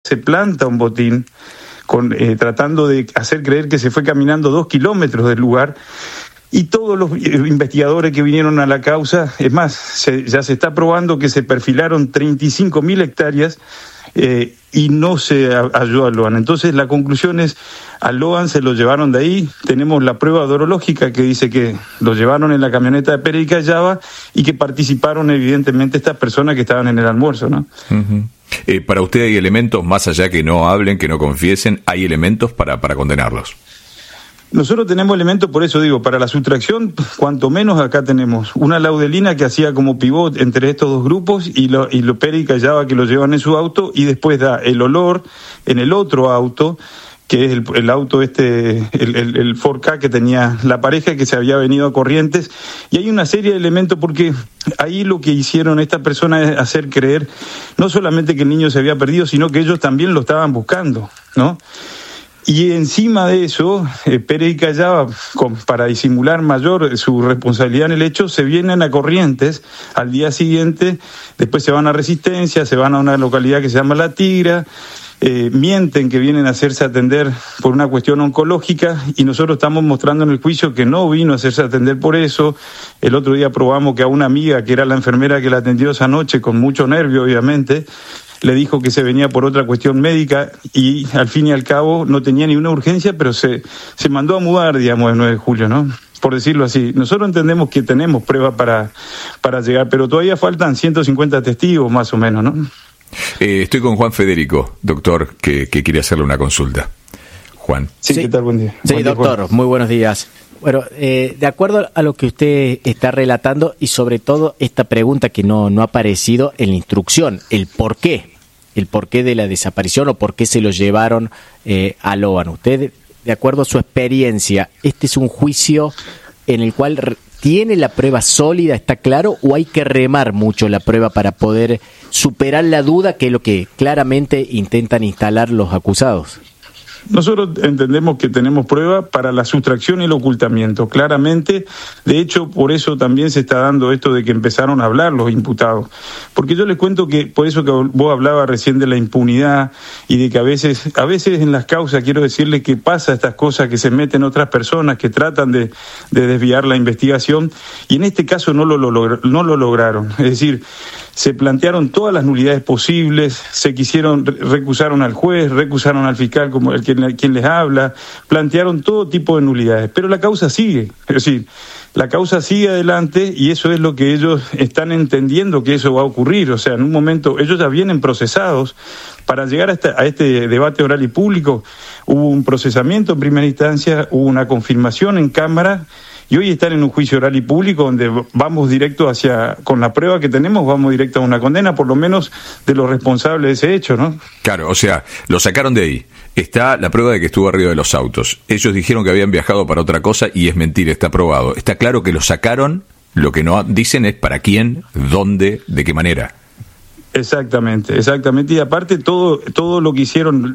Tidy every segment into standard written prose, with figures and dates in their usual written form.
se planta un botín tratando de hacer creer que se fue caminando 2 kilómetros del lugar. Y todos los investigadores que vinieron a la causa, es más, ya se está probando que se perfilaron 35.000 hectáreas y no se halló a Loan. Entonces la conclusión es, a Loan se lo llevaron de ahí. Tenemos la prueba dorológica que dice que lo llevaron en la camioneta de Pérez y Callava y que participaron evidentemente estas personas que estaban en el almuerzo, ¿no? Uh-huh. Para usted hay elementos, más allá que no hablen, que no confiesen, hay elementos para condenarlos. Nosotros tenemos elementos, por eso digo, para la sustracción, cuanto menos acá tenemos una laudelina que hacía como pivot entre estos dos grupos y lo Pérez y Callava que lo llevan en su auto, y después da el olor en el otro auto, que es el auto el 4K que tenía la pareja que se había venido a Corrientes, y hay una serie de elementos porque ahí lo que hicieron estas personas es hacer creer no solamente que el niño se había perdido, sino que ellos también lo estaban buscando, ¿no? Y encima de eso, Pérez y Callava, para disimular mayor su responsabilidad en el hecho, se vienen a Corrientes al día siguiente, después se van a Resistencia, se van a una localidad que se llama La Tigra, mienten que vienen a hacerse atender por una cuestión oncológica, y nosotros estamos mostrando en el juicio que no vino a hacerse atender por eso. El otro día probamos que a una amiga, que era la enfermera que la atendió esa noche, con mucho nervio obviamente, le dijo que se venía por otra cuestión médica y al fin y al cabo no tenía ni una urgencia, pero se mandó a mudar, digamos, el 9 de julio, ¿no? Por decirlo así. Nosotros entendemos que tenemos pruebas para llegar, pero todavía faltan 150 testigos más o menos, ¿no? Estoy con Juan Federico, doctor, que quiere hacerle una consulta. Juan. Sí, ¿qué tal? Buen día. Sí, buen día, doctor, Juan. muy buenos días. Bueno, de acuerdo a lo que usted está relatando y sobre todo esta pregunta que no ha aparecido en la instrucción, el por qué de la desaparición o por qué se lo llevaron a Loan. Usted, de acuerdo a su experiencia, ¿este es un juicio en el cual tiene la prueba sólida, está claro, o hay que remar mucho la prueba para poder superar la duda, que es lo que claramente intentan instalar los acusados? Nosotros entendemos que tenemos prueba para la sustracción y el ocultamiento, claramente. De hecho, por eso también se está dando esto de que empezaron a hablar los imputados. Porque yo les cuento que, por eso que vos hablabas recién de la impunidad y de que a veces en las causas, quiero decirles que pasa estas cosas, que se meten otras personas que tratan de desviar la investigación, y en este caso no lo lograron. Es decir, se plantearon todas las nulidades posibles, recusaron al juez, recusaron al fiscal como quien les habla, plantearon todo tipo de nulidades, pero la causa sigue, es decir, la causa sigue adelante, y eso es lo que ellos están entendiendo que eso va a ocurrir. O sea, en un momento ellos ya vienen procesados. Para llegar a este debate oral y público hubo un procesamiento en primera instancia, hubo una confirmación en Cámara, y hoy están en un juicio oral y público donde vamos directo con la prueba que tenemos, vamos directo a una condena, por lo menos de los responsables de ese hecho, ¿no? Claro, o sea, lo sacaron de ahí. Está la prueba de que estuvo arriba de los autos. Ellos dijeron que habían viajado para otra cosa y es mentira, está probado. Está claro que lo sacaron, lo que no dicen es para quién, dónde, de qué manera. Exactamente, y aparte todo lo que hicieron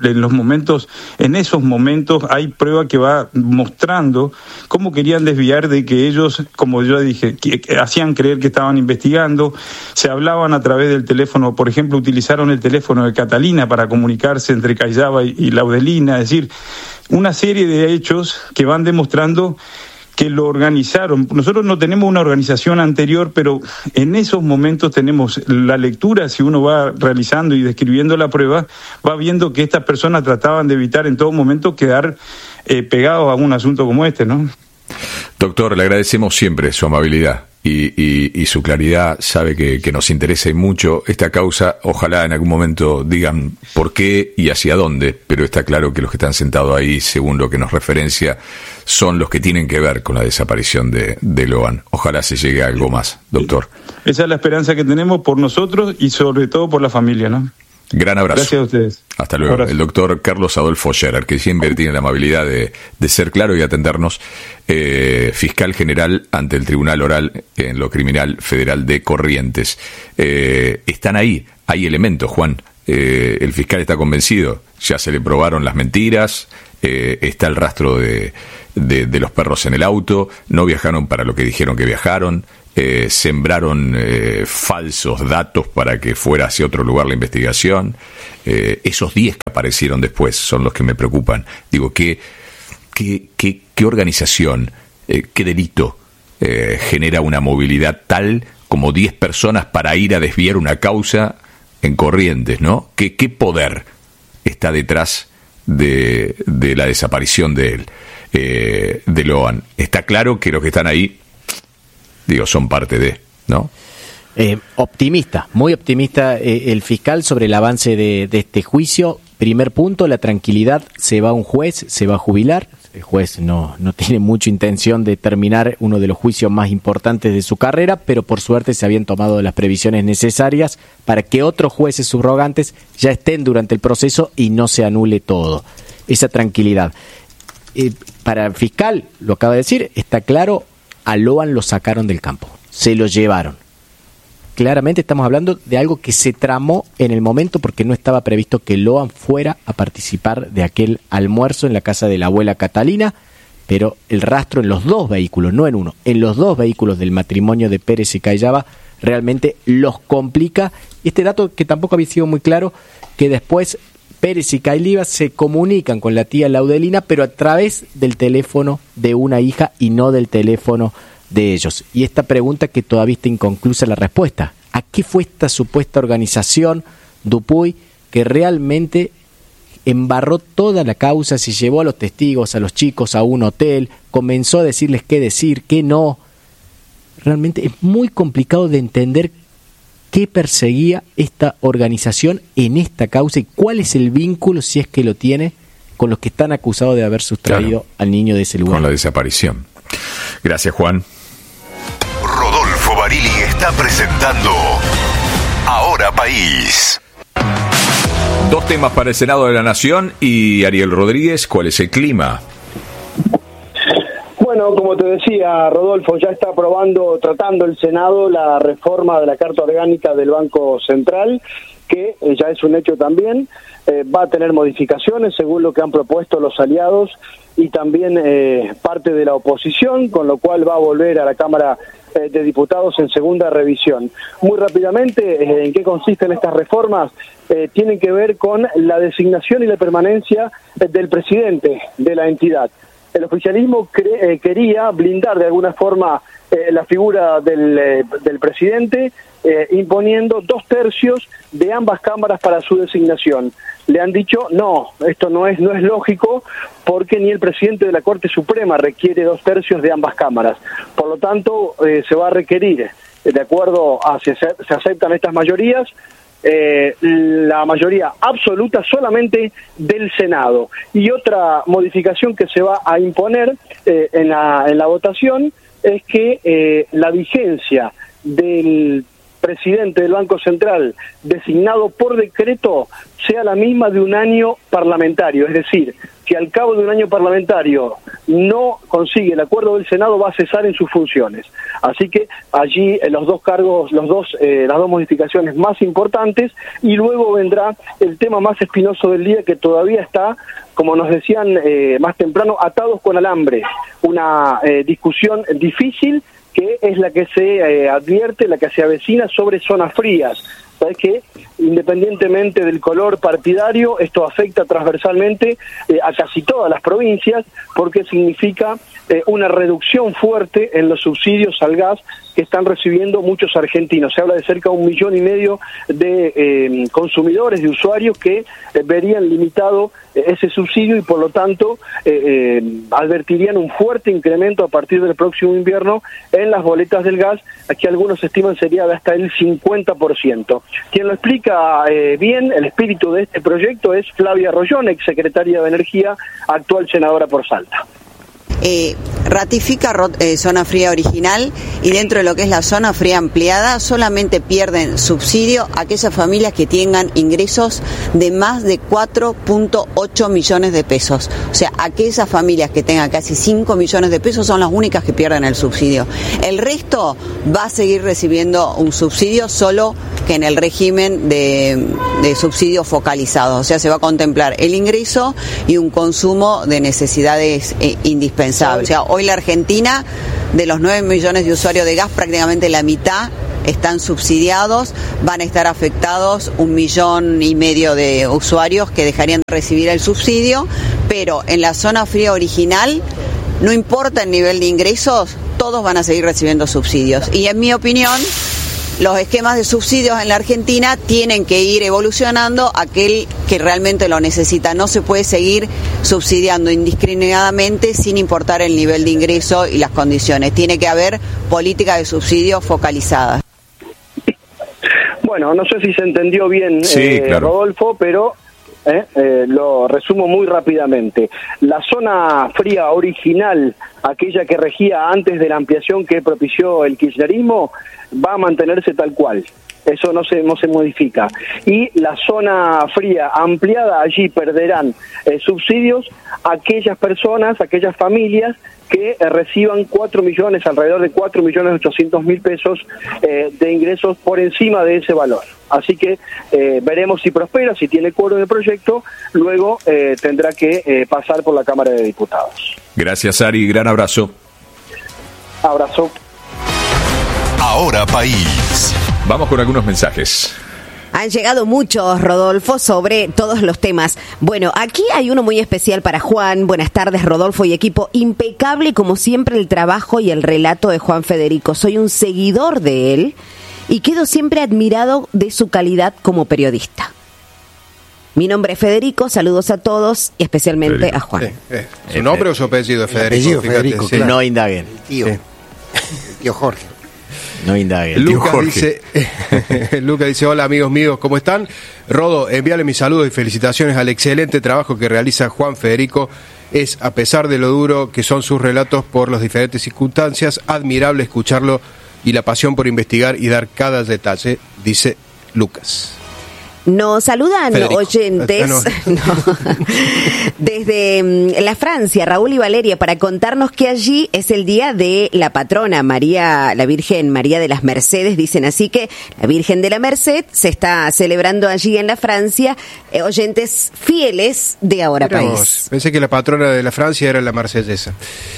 en esos momentos hay prueba que va mostrando cómo querían desviar de que ellos, como yo dije, que hacían creer que estaban investigando, se hablaban a través del teléfono, por ejemplo, utilizaron el teléfono de Catalina para comunicarse entre Callava y Laudelina, es decir, una serie de hechos que van demostrando que lo organizaron. Nosotros no tenemos una organización anterior, pero en esos momentos tenemos la lectura. Si uno va realizando y describiendo la prueba, va viendo que estas personas trataban de evitar en todo momento quedar pegados a un asunto como este, ¿no? Doctor, le agradecemos siempre su amabilidad y su claridad. Sabe que nos interesa mucho esta causa. Ojalá en algún momento digan por qué y hacia dónde, pero está claro que los que están sentados ahí, según lo que nos referencia, son los que tienen que ver con la desaparición de Loan. Ojalá se llegue a algo más, doctor. Esa es la esperanza que tenemos por nosotros y sobre todo por la familia, ¿no? Gran abrazo. Gracias a ustedes. Hasta luego. Abrazo. El doctor Carlos Adolfo Scherer, que siempre tiene la amabilidad de ser claro y atendernos, fiscal general ante el Tribunal Oral en lo Criminal Federal de Corrientes. Están ahí, hay elementos, Juan. El fiscal está convencido, ya se le probaron las mentiras, está el rastro de los perros en el auto, no viajaron para lo que dijeron que viajaron, sembraron falsos datos para que fuera hacia otro lugar la investigación. Esos 10 que aparecieron después son los que me preocupan. Digo, ¿qué organización, qué delito genera una movilidad tal como 10 personas para ir a desviar una causa en Corrientes, ¿no? ¿Qué poder está detrás de la desaparición de él, de Loan? Está claro que los que están ahí, digo, son parte de, ¿no? Optimista, muy optimista el fiscal sobre el avance de este juicio. Primer punto, la tranquilidad. Se va un juez, se va a jubilar. El juez no tiene mucha intención de terminar uno de los juicios más importantes de su carrera, pero por suerte se habían tomado las previsiones necesarias para que otros jueces subrogantes ya estén durante el proceso y no se anule todo. Esa tranquilidad. Para el fiscal, lo acaba de decir, está claro, a Loan lo sacaron del campo, se lo llevaron. Claramente estamos hablando de algo que se tramó en el momento porque no estaba previsto que Loan fuera a participar de aquel almuerzo en la casa de la abuela Catalina, pero el rastro en los 2 vehículos, no en uno, en los 2 vehículos del matrimonio de Pérez y Cayaba realmente los complica. Y este dato que tampoco había sido muy claro, que después Pérez y Cayaba se comunican con la tía Laudelina, pero a través del teléfono de una hija y no del teléfono de ellos. Y esta pregunta que todavía está inconclusa la respuesta. ¿A qué fue esta supuesta organización Dupuy que realmente embarró toda la causa, se llevó a los testigos, a los chicos a un hotel, comenzó a decirles qué decir, qué no? Realmente es muy complicado de entender qué perseguía esta organización en esta causa y cuál es el vínculo, si es que lo tiene, con los que están acusados de haber sustraído al niño de ese lugar. Con la desaparición. Gracias, Juan. Rodolfo Barili está presentando Ahora País. 2 temas para el Senado de la Nación y Ariel Rodríguez, ¿cuál es el clima? Bueno, como te decía, Rodolfo, ya está tratando el Senado la reforma de la Carta Orgánica del Banco Central, que ya es un hecho también. Va a tener modificaciones según lo que han propuesto los aliados y también parte de la oposición, con lo cual va a volver a la Cámara de Diputados en segunda revisión. Muy rápidamente, ¿en qué consisten estas reformas? Tienen que ver con la designación y la permanencia del presidente de la entidad. El oficialismo quería blindar de alguna forma la figura del presidente, imponiendo 2/3 de ambas cámaras para su designación. Le han dicho, no, esto no es lógico, porque ni el presidente de la Corte Suprema requiere 2/3 de ambas cámaras. Por lo tanto, se va a requerir, de acuerdo a si se aceptan estas mayorías, la mayoría absoluta solamente del Senado. Y otra modificación que se va a imponer en la votación es que la vigencia del presidente del Banco Central designado por decreto sea la misma de un año parlamentario, es decir, si al cabo de un año parlamentario no consigue el acuerdo del Senado, va a cesar en sus funciones. Así que allí los dos cargos, las dos modificaciones más importantes, y luego vendrá el tema más espinoso del día, que todavía está, como nos decían más temprano, atados con alambre. Una discusión difícil, que es la que se advierte, la que se avecina sobre zonas frías. ¿Sabes qué? Independientemente del color partidario, esto afecta transversalmente a casi todas las provincias, porque significa una reducción fuerte en los subsidios al gas que están recibiendo muchos argentinos. Se habla de cerca de 1,5 millones de consumidores, de usuarios que verían limitado ese subsidio y por lo tanto advertirían un fuerte incremento a partir del próximo invierno en las boletas del gas, que algunos estiman sería de hasta el 50%. Quien lo explica bien, el espíritu de este proyecto, es Flavia Rollón, exsecretaria de Energía, actual senadora por Salta. Ratifica zona fría original, y dentro de lo que es la zona fría ampliada solamente pierden subsidio aquellas familias que tengan ingresos de más de 4.8 millones de pesos. O sea, aquellas familias que tengan casi 5 millones de pesos son las únicas que pierden el subsidio. El resto va a seguir recibiendo un subsidio, solo que en el régimen de subsidio focalizado. O sea, se va a contemplar el ingreso y un consumo de necesidades indispensables. O sea, Hoy la Argentina, de los 9 millones de usuarios de gas, prácticamente la mitad están subsidiados, van a estar afectados 1,5 millones de usuarios que dejarían de recibir el subsidio, pero en la zona fría original, no importa el nivel de ingresos, todos van a seguir recibiendo subsidios. Y en mi opinión, los esquemas de subsidios en la Argentina tienen que ir evolucionando a aquel que realmente lo necesita. No se puede seguir subsidiando indiscriminadamente sin importar el nivel de ingreso y las condiciones. Tiene que haber políticas de subsidios focalizadas. Bueno, no sé si se entendió bien, sí, claro. Rodolfo, pero lo resumo muy rápidamente. La zona fría original, aquella que regía antes de la ampliación que propició el kirchnerismo, va a mantenerse tal cual. Eso no se modifica. Y la zona fría ampliada, allí perderán subsidios aquellas personas, aquellas familias que reciban 4 millones, alrededor de 4.800.000 pesos de ingresos por encima de ese valor. Así que veremos si prospera, si tiene quórum el proyecto, luego tendrá que pasar por la Cámara de Diputados. Gracias, Ari, gran abrazo. Abrazo. Ahora País. Vamos con algunos mensajes. Han llegado muchos, Rodolfo, sobre todos los temas. Bueno, aquí hay uno muy especial para Juan. Buenas tardes, Rodolfo y equipo. Impecable, como siempre, el trabajo y el relato de Juan Federico. Soy un seguidor de él y quedo siempre admirado de su calidad como periodista. Mi nombre es Federico, saludos a todos, y especialmente Federico. A Juan. ¿Su nombre o su apellido, Federico? Apellido, Federico, sí. claro. No indaguen. Tío. Sí. Tío Jorge. No indaguen. Lucas dice, hola amigos míos, ¿cómo están? Rodo, envíale mis saludos y felicitaciones al excelente trabajo que realiza Juan Federico. Es, a pesar de lo duro que son sus relatos por las diferentes circunstancias, admirable escucharlo y la pasión por investigar y dar cada detalle, dice Lucas. Nos saludan Federico. oyentes desde la Francia, Raúl y Valeria, para contarnos que allí es el día de la patrona María, la Virgen María de las Mercedes, dicen así que la Virgen de la Merced se está celebrando allí en la Francia, oyentes fieles de Ahora Mirá País. vos, pensé que la patrona de la Francia era la marsellesa.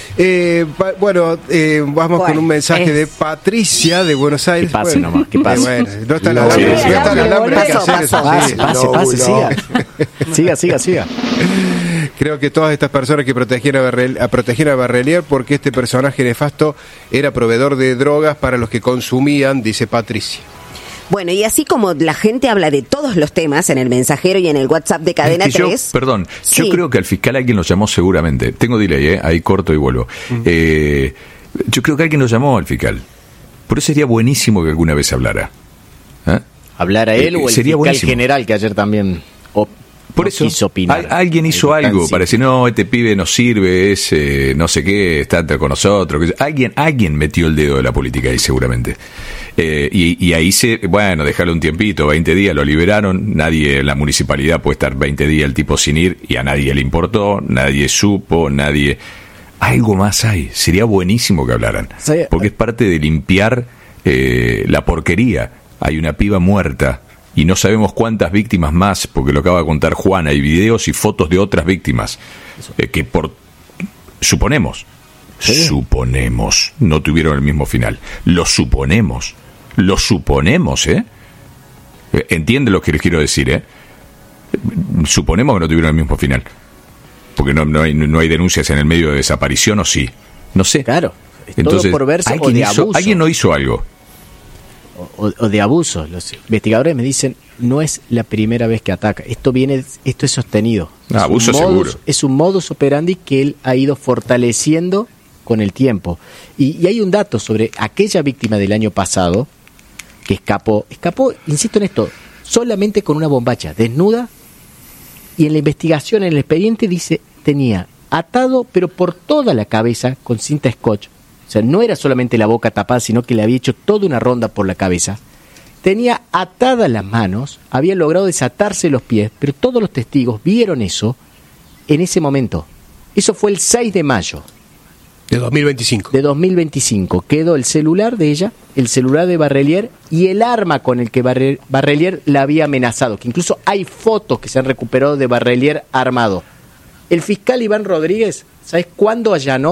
Vamos con un mensaje de Patricia de Buenos Aires. Que pase nomás, que pase. Bueno, no está la Sí, alambre, sí, no está el alambre, hay que hacer eso. Pase, siga. Creo que todas estas personas que protegían a Barrelier porque este personaje nefasto era proveedor de drogas para los que consumían, dice Patricia. Bueno, y así como la gente habla de todos los temas en el mensajero y en el WhatsApp de Cadena 3... Yo creo que al fiscal alguien lo llamó seguramente. Tengo delay, ahí corto y vuelvo. Yo creo que alguien lo llamó al fiscal. Por eso sería buenísimo que alguna vez hablara. ¿Hablar a él o el sería fiscal buenísimo. General que ayer también Por eso quiso opinar? Alguien hizo algo para decir, no, este pibe no sirve, es no sé qué, está con nosotros. Alguien metió el dedo de la política ahí seguramente. Y ahí déjalo un tiempito, 20 días, lo liberaron. Nadie en la municipalidad puede estar 20 días el tipo sin ir y a nadie le importó, nadie supo, nadie... Algo más hay, sería buenísimo que hablaran. Porque es parte de limpiar la porquería. Hay una piba muerta y no sabemos cuántas víctimas más, porque lo acaba de contar Juan, hay videos y fotos de otras víctimas que suponemos no tuvieron el mismo final. Lo suponemos, entiende lo que les quiero decir, suponemos que no tuvieron el mismo final, porque no hay denuncias en el medio de desaparición, o sí, no sé. Claro, entonces todo por verse o de abuso. Alguien no hizo algo. O de abuso. Los investigadores me dicen, no es la primera vez que ataca. Esto es sostenido. Abuso seguro. Es un modus operandi que él ha ido fortaleciendo con el tiempo. Y hay un dato sobre aquella víctima del año pasado que escapó, insisto en esto, solamente con una bombacha, desnuda, y en la investigación, en el expediente dice, tenía atado, pero por toda la cabeza, con cinta scotch. O sea, no era solamente la boca tapada, sino que le había hecho toda una ronda por la cabeza. Tenía atadas las manos, había logrado desatarse los pies, pero todos los testigos vieron eso en ese momento. Eso fue el 6 de mayo. De 2025. De 2025. Quedó el celular de ella, el celular de Barrelier y el arma con el que Barrelier la había amenazado. Que incluso hay fotos que se han recuperado de Barrelier armado. El fiscal Iván Rodríguez, ¿sabes cuándo allanó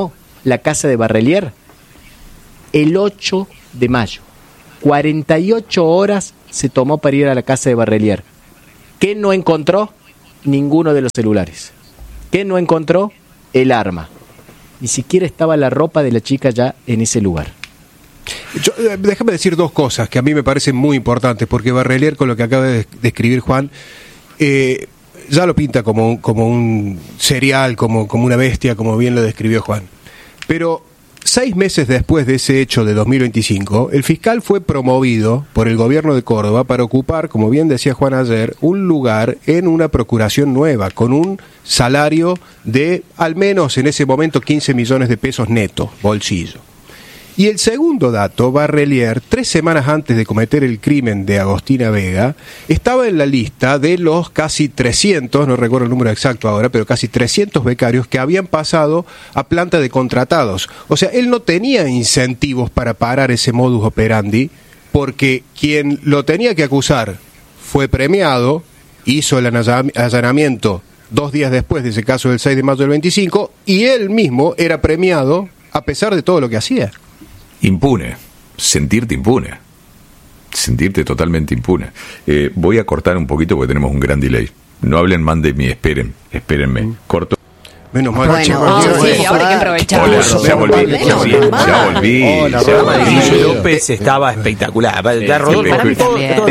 la casa de Barrelier el 8 de mayo. 48 horas se tomó para ir a la casa de Barrelier. ¿Qué no encontró? Ninguno de los celulares. ¿Qué no encontró? El arma. Ni siquiera estaba la ropa de la chica ya en ese lugar. Déjame decir dos cosas que a mí me parecen muy importantes, porque Barrelier, con lo que acaba de describir Juan, ya lo pinta como un serial, como una bestia, como bien lo describió Juan. Pero 6 meses después de ese hecho de 2025, el fiscal fue promovido por el gobierno de Córdoba para ocupar, como bien decía Juan ayer, un lugar en una procuración nueva, con un salario de al menos en ese momento 15 millones de pesos netos, bolsillo. Y el segundo dato, Barrelier, 3 semanas antes de cometer el crimen de Agostina Vega, estaba en la lista de los casi 300, no recuerdo el número exacto ahora, pero casi 300 becarios que habían pasado a planta de contratados. O sea, él no tenía incentivos para parar ese modus operandi, porque quien lo tenía que acusar fue premiado, hizo el allanamiento 2 días después de ese caso del 6 de mayo del 25, y él mismo era premiado a pesar de todo lo que hacía. Impune, sentirte totalmente impune. Voy a cortar un poquito porque tenemos un gran delay. No hablen más de mí, espérenme. Corto. Menos mal. Bueno, sí, ahora hay que aprovechar. Hola, ya volví. López estaba espectacular. Rodolfo,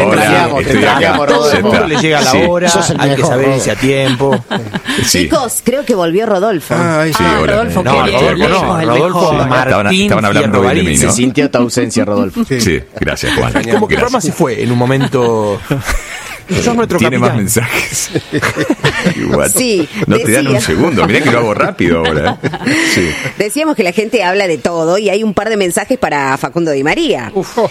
todo le llega a la hora, hay que saber irse a tiempo. Chicos, creo que volvió Rodolfo. Rodolfo, Rodolfo Martín estaban hablando de mí, ¿no? Se sintió tu ausencia, Rodolfo. Sí, gracias, Juan. Como que el programa se fue en un momento. Sos nuestro Tiene capitán. más mensajes. Sí, no te dan un segundo. Mirá que lo hago rápido ahora. Sí. Decíamos que la gente habla de todo y hay un par de mensajes para Facundo Di María.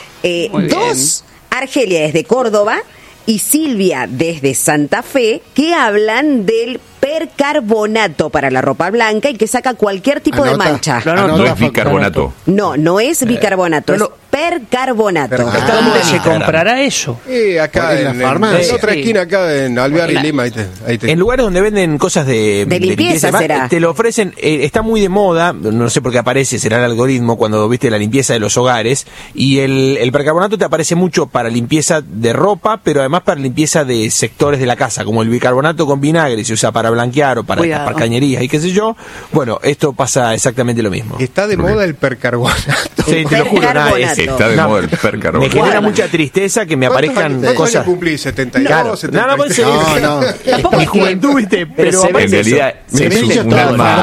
Dos, Argelia desde Córdoba y Silvia desde Santa Fe, que hablan del percarbonato para la ropa blanca y que saca cualquier tipo de mancha. No es bicarbonato. No es bicarbonato, es percarbonato. ¿Dónde se comprará eso? Acá en la farmacia. En otra esquina, acá en Alvear y Lima. En lugares donde venden cosas de limpieza será. Te lo ofrecen, está muy de moda, no sé por qué aparece, será el algoritmo cuando viste la limpieza de los hogares, y el percarbonato te aparece mucho para limpieza de ropa, pero además para limpieza de sectores de la casa, como el bicarbonato con vinagre se usa para blanquear o para tapar cañerías y qué sé yo. Bueno, esto pasa exactamente lo mismo. Está de moda el percarbonato. Sí, te lo juro, está de moda el percarbonato. Me genera mucha tristeza que me aparezcan cosas. ¿Cuánto cumplí? 72, Claro. 73. No. Mi juventud, viste, pero en realidad es un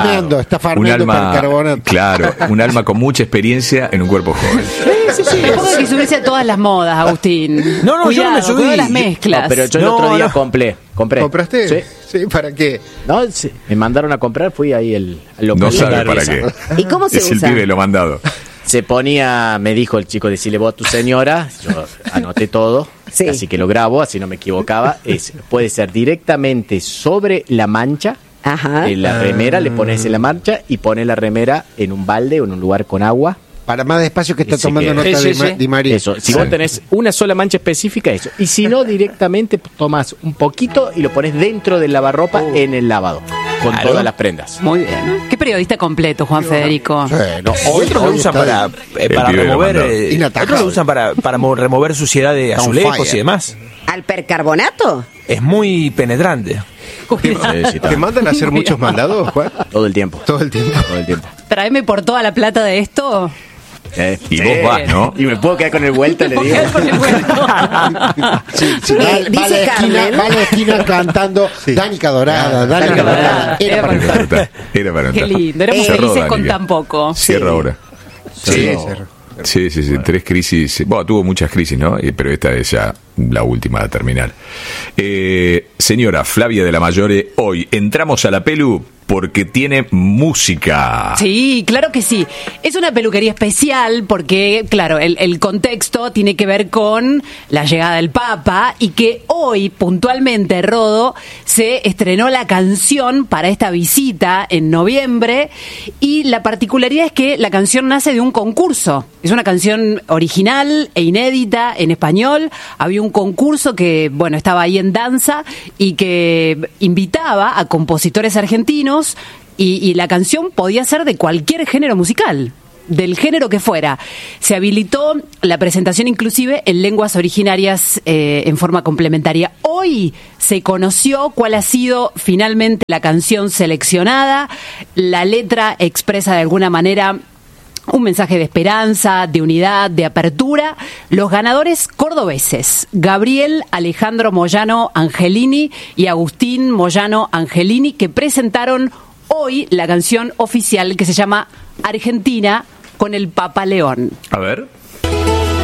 alma percarbonato. Claro, un alma con mucha experiencia en un cuerpo joven. Sí. Tampoco hay que subirse a todas las modas, Agustín. No, Cuidado, yo no me subí. cuidado las mezclas. Pero yo el otro día compré. ¿Compraste? Sí. ¿Para qué? No, sí, me mandaron a comprar, fui ahí al local. No sabe para qué. ¿Y cómo se Es usa? el pibe lo mandado. Se ponía, me dijo el chico, decirle vos a tu señora, yo anoté todo, Sí. así que lo grabo, así no me equivocaba. Puede ser directamente sobre la mancha, Ajá. en la remera, le pones en la mancha y pones la remera en un balde o en un lugar con agua. Para más despacio que está Ese tomando que- nota Sí, de sí. Di María. Eso, si vos tenés una sola mancha específica, eso. Y si no, directamente tomás un poquito y lo pones dentro del lavarropa en el lavado, con Claro. todas las prendas. Muy bien. Qué periodista completo, Juan Federico. Otros lo usan para pibe lo remover, mandó. Inatacable. otros lo usan para remover suciedad de Está on azulejos fire. y demás. ¿Al percarbonato? Es muy penetrante. ¿Te mandan a hacer muchos mandados, Juan? Todo el tiempo. Todo el tiempo. Todo el tiempo. Tráeme por toda la plata de esto. Y vos vas, ¿no? Y me puedo quedar con el vuelta, le digo. Sí, Dice Carmen. va a la esquina cantando Danica Dorada, Danica Dorada. Era para Era para Qué entrar. lindo. Éramos Cerró, felices con Danica. tan poco. Cierra ahora. Sí. Sí, 3 crisis. Bueno, tuvo muchas crisis, ¿no? Pero esta es ya la última a terminar. Señora Flavia de la Mayore, hoy entramos a la pelu porque tiene música. Sí, claro que sí. Es una peluquería especial porque, claro, el contexto tiene que ver con la llegada del Papa y que hoy, puntualmente, Rodo, se estrenó la canción para esta visita en noviembre y la particularidad es que la canción nace de un concurso. Es una canción original e inédita en español. Había un concurso que, bueno, estaba ahí en danza y que invitaba a compositores argentinos y la canción podía ser de cualquier género musical, del género que fuera. Se habilitó la presentación inclusive en lenguas originarias en forma complementaria. Hoy se conoció cuál ha sido finalmente la canción seleccionada. La letra expresa de alguna manera un mensaje de esperanza, de unidad, de apertura. Los ganadores cordobeses: Gabriel Alejandro Moyano Angelini y Agustín Moyano Angelini, que presentaron hoy la canción oficial que se llama Argentina con el Papa León. A ver.